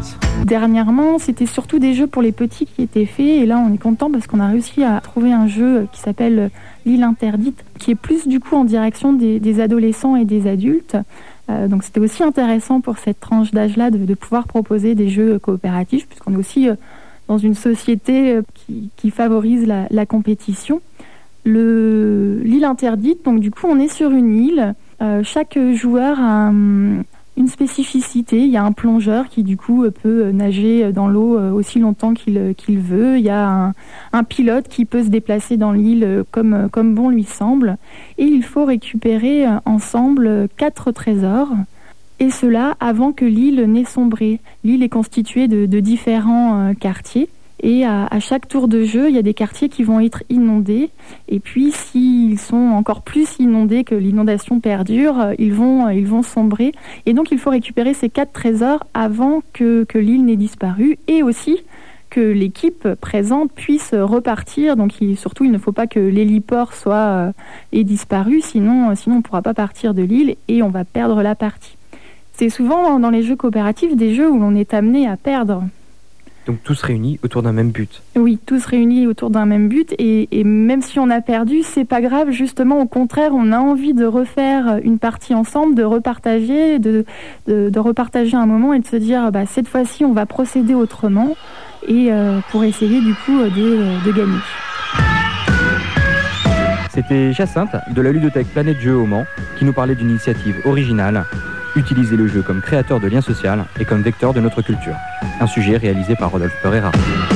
Dernièrement, c'était surtout des jeux pour les petits qui étaient faits. Et là, on est content parce qu'on a réussi à trouver un jeu qui s'appelle L'île interdite, qui est plus du coup en direction des adolescents et des adultes. Donc c'était aussi intéressant pour cette tranche d'âge-là de pouvoir proposer des jeux coopératifs, puisqu'on est aussi dans une société qui favorise la compétition. L'île interdite, donc du coup on est sur une île. Chaque joueur a une spécificité. Il y a un plongeur qui du coup peut nager dans l'eau aussi longtemps qu'il veut. Il y a un pilote qui peut se déplacer dans l'île comme bon lui semble. Et il faut récupérer ensemble 4 trésors. Et cela avant que l'île n'ait sombré. L'île est constituée de différents quartiers. Et à chaque tour de jeu, il y a des quartiers qui vont être inondés. Et puis, s'ils sont encore plus inondés, que l'inondation perdure, ils vont sombrer. Et donc, il faut récupérer ces 4 trésors avant que l'île n'ait disparu. Et aussi que l'équipe présente puisse repartir. Donc, surtout, il ne faut pas que l'héliport ait disparu. Sinon, on ne pourra pas partir de l'île et on va perdre la partie. C'est souvent dans les jeux coopératifs des jeux où l'on est amené à perdre. Donc tous réunis autour d'un même but. Oui, tous réunis autour d'un même but et même si on a perdu, c'est pas grave, justement au contraire, on a envie de refaire une partie ensemble, de repartager, de repartager un moment et de se dire cette fois-ci on va procéder autrement et pour essayer du coup de gagner. C'était Jacinthe de la ludothèque Planète Jeux au Mans qui nous parlait d'une initiative originale, utiliser le jeu comme créateur de liens sociaux et comme vecteur de notre culture. Un sujet réalisé par Rodolphe Pereira.